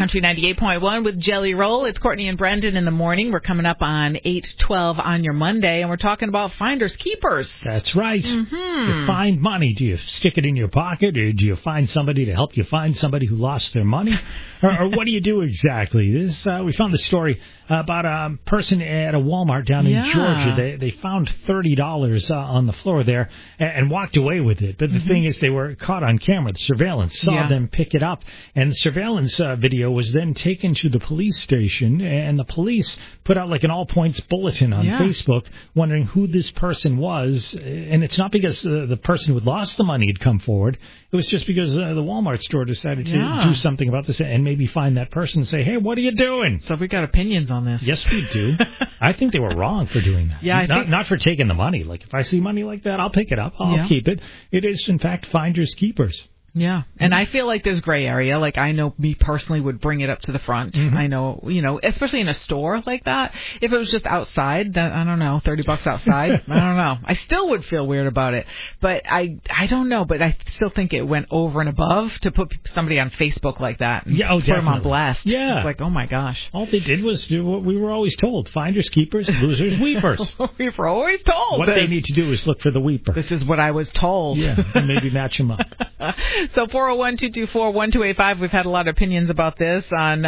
Country 98.1 with Jelly Roll. It's Courtney and Brendan in the morning. We're coming up on 8:12 on your Monday, and we're talking about finders keepers. That's right. Mm-hmm. You find money. Do you stick it in your pocket, or do you find somebody to help you find somebody who lost their money? or what do you do exactly? This we found the story about a person at a Walmart down in Georgia. They found $30 on the floor there and walked away with it. But the thing is, they were caught on camera. The surveillance saw them pick it up, and the surveillance video was then taken to the police station, and the police put out like an all-points bulletin on Facebook wondering who this person was. And it's not because the person who had lost the money had come forward. It was just because the Walmart store decided to do something about this and maybe find that person and say, hey, what are you doing? So we got opinions on this. Yes, we do. I think they were wrong for doing that. Yeah, not for taking the money. Like, if I see money like that, I'll pick it up. I'll keep it. It is, in fact, finders keepers. Yeah, and I feel like there's gray area. Like, I know me personally would bring it up to the front. I know, especially in a store like that. If it was just outside, then I don't know, $30 outside. I don't know. I still would feel weird about it. But I don't know. But I still think it went over and above to put somebody on Facebook like that. And put them on blast. Yeah. It's like, oh my gosh. All they did was do what we were always told: finders keepers, losers weepers. We were always told. What they need to do is look for the weeper. This is what I was told. Yeah, and maybe match them up. So 401-224-1285. We've had a lot of opinions about this. On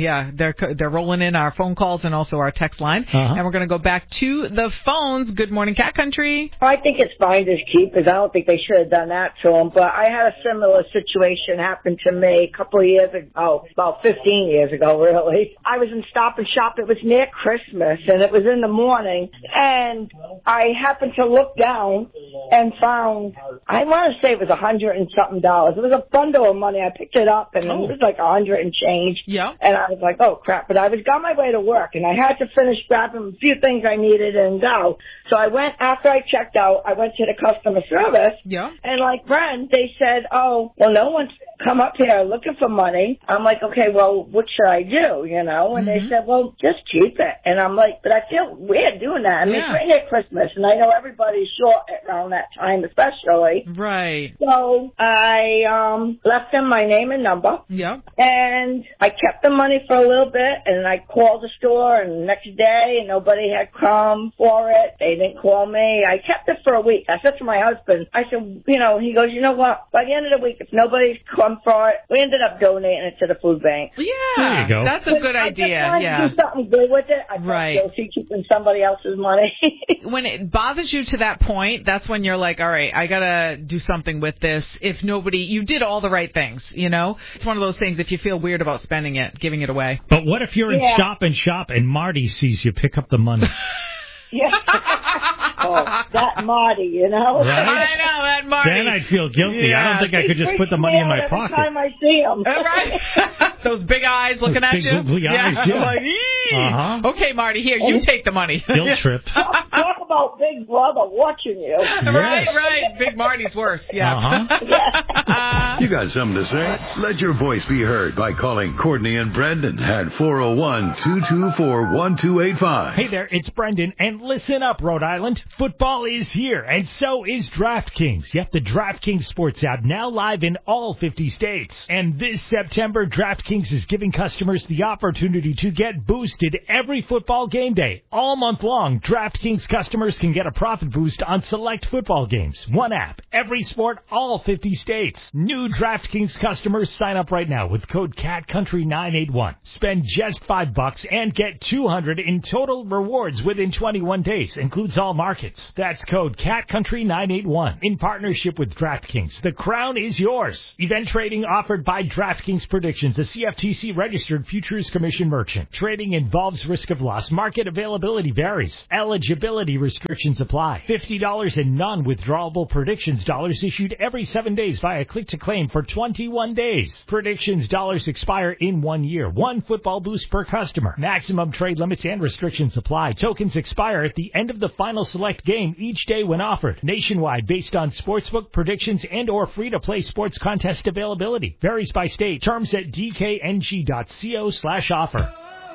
they're rolling in our phone calls and also our text line. And we're going to go back to the phones. Good morning, Cat Country. I think it's finders keepers. I don't think they should have done that to them. But I had a similar situation happen to me a couple of years ago, about 15 years ago, really. I was in Stop and Shop. It was near Christmas, and it was in the morning. And I happened to look down and found, I want to say it was $100 and something. It was a bundle of money. I picked it up, and it was like $100 and change. Yeah. And I was like, oh, crap. But I was on my way to work, and I had to finish grabbing a few things I needed and go. So I went, after I checked out, I went to the customer service. Yeah. And like Brent, they said, oh, well, no one's come up here looking for money. I'm like, okay, well, what should I do, And they said, well, just keep it. And I'm like, but I feel weird doing that. I mean, it's right near Christmas, and I know everybody's short around that time, especially. Right. So I left them my name and number. Yeah. And I kept the money for a little bit, and I called the store, and the next day, nobody had come for it. They didn't call me. I kept it for a week. I said to my husband, I said, he goes, you know what? By the end of the week, if nobody's come for it, we ended up donating it to the food bank. Yeah. There you go. That's a good idea. I just wanted to do something good with it. I felt guilty keeping somebody else's money. When it bothers you to that point, that's when you're like, all right, I got to do something with this. If you did all the right things, It's one of those things, if you feel weird about spending it, giving it away. But what if you're in Stop and Shop and Marty sees you pick up the money? Yeah. Oh, that Marty, Right? I know, that Marty. Then I'd feel guilty. I don't think I could just put the money in my pocket. Every time I see him. Right? Those big eyes looking at you. Big eyes, Like, okay, Marty, here, you take the money. Guilt trip. Talk about Big Brother watching you. Right. Big Marty's worse, You got something to say? Let your voice be heard by calling Courtney and Brendan at 401-224-1285. Hey there, it's Brendan, and listen up, Rhode Island. Football is here, and so is DraftKings. Yep, the DraftKings Sports app now live in all 50 states. And this September, DraftKings is giving customers the opportunity to get boosted every football game day. All month long, DraftKings customers can get a profit boost on select football games. One app, every sport, all 50 states. New DraftKings customers sign up right now with code CATCountry981. Spend just $5 and get $200 in total rewards within 21 days. Includes all markets. That's code CATCountry981. In partnership with DraftKings, the crown is yours. Event trading offered by DraftKings Predictions, a CFTC registered futures commission merchant. Trading involves risk of loss. Market availability varies. Eligibility restrictions apply. $50 in non-withdrawable predictions dollars issued every 7 days via click-to-claim for 21 days. Predictions dollars expire in 1 year. One football boost per customer. Maximum trade limits and restrictions apply. Tokens expire at the end of the final select game each day when offered. Nationwide based on sportsbook predictions and or free-to-play sports contest availability. Varies by state. Terms at dkng.co/offer.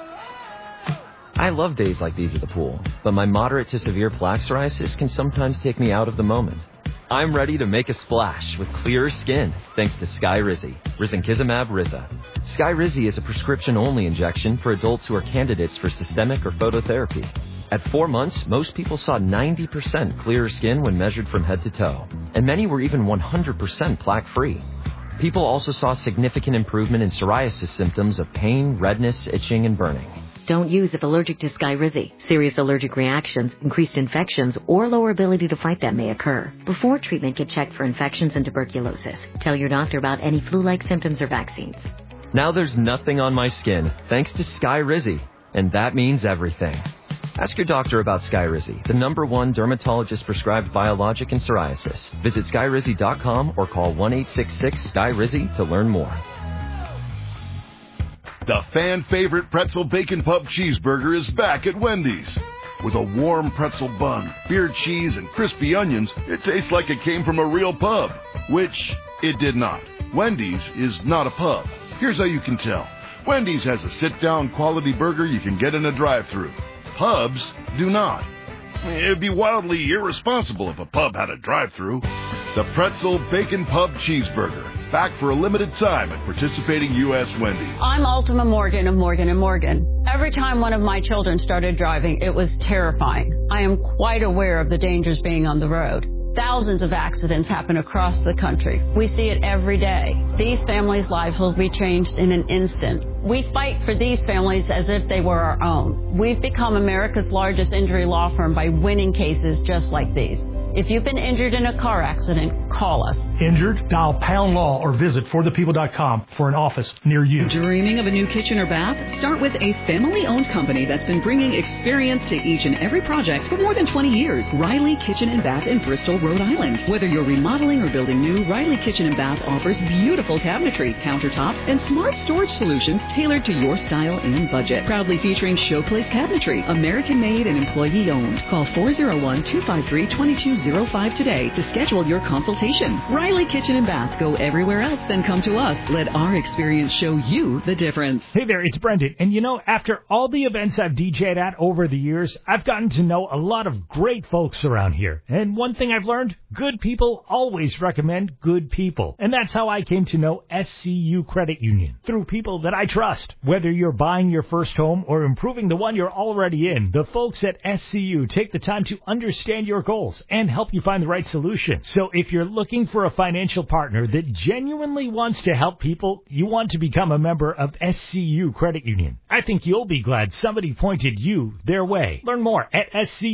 I love days like these at the pool, but my moderate to severe plaque psoriasis can sometimes take me out of the moment. I'm ready to make a splash with clearer skin thanks to Skyrizi, Risankizumab Riza. Skyrizi is a prescription-only injection for adults who are candidates for systemic or phototherapy. At 4 months, most people saw 90% clearer skin when measured from head to toe, and many were even 100% plaque-free. People also saw significant improvement in psoriasis symptoms of pain, redness, itching, and burning. Don't use if allergic to Skyrizi. Serious allergic reactions, increased infections, or lower ability to fight them may occur. Before treatment, get checked for infections and tuberculosis. Tell your doctor about any flu-like symptoms or vaccines. Now there's nothing on my skin thanks to Skyrizi, and that means everything. Ask your doctor about Skyrizi, the #1 dermatologist-prescribed biologic in psoriasis. Visit Skyrizi.com or call 1-866-SKYRIZI to learn more. The fan-favorite pretzel bacon pub cheeseburger is back at Wendy's. With a warm pretzel bun, beer cheese, and crispy onions, it tastes like it came from a real pub, which it did not. Wendy's is not a pub. Here's how you can tell. Wendy's has a sit-down quality burger you can get in a drive-thru. Pubs do not. It'd be wildly irresponsible if a pub had a drive-thru. The Pretzel Bacon Pub Cheeseburger. Back for a limited time at participating U.S. Wendy's. I'm Ultima Morgan of Morgan & Morgan. Every time one of my children started driving, it was terrifying. I am quite aware of the dangers being on the road. Thousands of accidents happen across the country. We see it every day. These families' lives will be changed in an instant. We fight for these families as if they were our own. We've become America's largest injury law firm by winning cases just like these. If you've been injured in a car accident, call us. Injured? Dial Pound Law or visit forthepeople.com for an office near you. Dreaming of a new kitchen or bath? Start with a family-owned company that's been bringing experience to each and every project for more than 20 years. Riley Kitchen and Bath in Bristol, Rhode Island. Whether you're remodeling or building new, Riley Kitchen and Bath offers beautiful cabinetry, countertops, and smart storage solutions tailored to your style and budget. Proudly featuring Showplace Cabinetry, American-made and employee-owned. Call 401-253-2205 today to schedule your consultation. Riley Kitchen and Bath. Go everywhere else, then come to us. Let our experience show you the difference. Hey there, it's Brendan. And you know, after all the events I've DJ'd at over the years, I've gotten to know a lot of great folks around here. And one thing I've learned, good people always recommend good people. And that's how I came to know SCU Credit Union, through people that I trust. Whether you're buying your first home or improving the one you're already in, the folks at SCU take the time to understand your goals and help you find the right solution. So if you're looking for a financial partner that genuinely wants to help people, you want to become a member of SCU Credit Union. I think you'll be glad somebody pointed you their way. Learn more at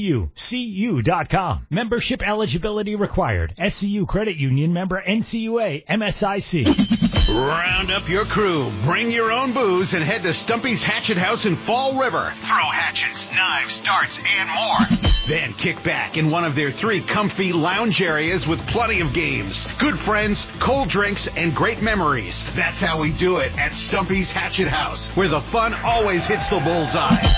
SCUCU.com. Membership eligibility required. SCU Credit Union, member NCUA, MSIC. Round up your crew, bring your own booze, and head to Stumpy's Hatchet House in Fall River. Throw hatchets, knives, darts, and more. Then kick back in one of their 3 comfy lounge areas with plenty of games, good friends, cold drinks, and great memories. That's how we do it at Stumpy's Hatchet House, where the fun always hits the bullseye.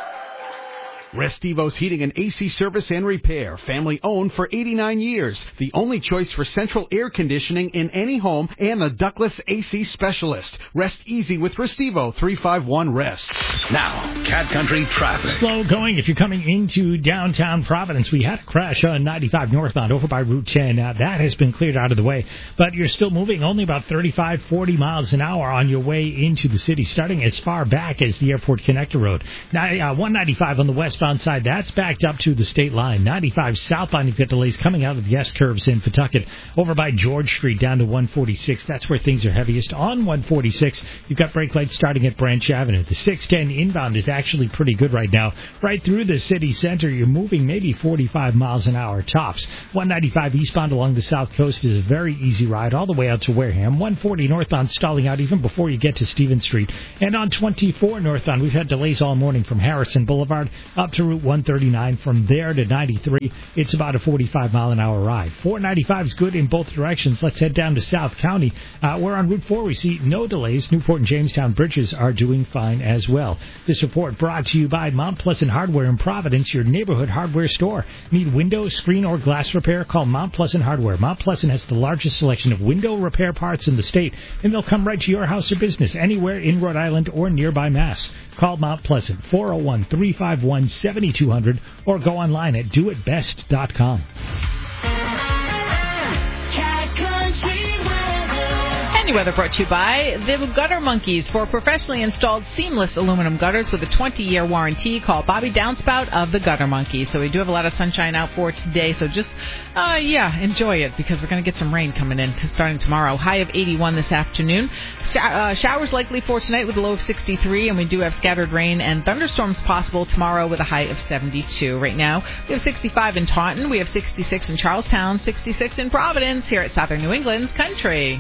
Restivos Heating and AC Service and Repair, family owned for 89 years. The only choice for central air conditioning in any home and the ductless AC specialist. Rest easy with Restivo 351-REST. Now, Cat Country traffic. Slow going if you're coming into downtown Providence. We had a crash on 95 northbound over by Route 10. That has been cleared out of the way, but you're still moving only about 35, 40 miles an hour on your way into the city, starting as far back as the Airport Connector Road. Now, 195 on the westbound side, that's backed up to the state line. 95 southbound, you've got delays coming out of the S-curves in Pawtucket over by George Street down to 146. That's where things are heaviest. On 146, you've got brake lights starting at Branch Avenue. The 610 inbound is actually pretty good right now. Right through the city center, you're moving maybe 45 miles an hour tops. 195 eastbound along the south coast is a very easy ride all the way out to Wareham. 140 northbound stalling out even before you get to Stevens Street. And on 24 northbound, we've had delays all morning from Harrison Boulevard up to Route 139. From there to 93, it's about a 45-mile-an-hour ride. 495 is good in both directions. Let's head down to South County. We're on Route 4. We see no delays. Newport and Jamestown bridges are doing fine as well. This report brought to you by Mount Pleasant Hardware in Providence, your neighborhood hardware store. Need window, screen, or glass repair? Call Mount Pleasant Hardware. Mount Pleasant has the largest selection of window repair parts in the state, and they'll come right to your house or business anywhere in Rhode Island or nearby Mass. Call Mount Pleasant, 401-351-7200, or go online at doitbest.com. Sunny weather brought to you by the Gutter Monkeys for professionally installed seamless aluminum gutters with a 20-year warranty. Call Bobby Downspout of the Gutter Monkeys. So we do have a lot of sunshine out for today. So just, enjoy it because we're going to get some rain coming in starting tomorrow. High of 81 this afternoon. Showers likely for tonight with a low of 63. And we do have scattered rain and thunderstorms possible tomorrow with a high of 72. Right now, we have 65 in Taunton. We have 66 in Charlestown, 66 in Providence here at Southern New England's Country.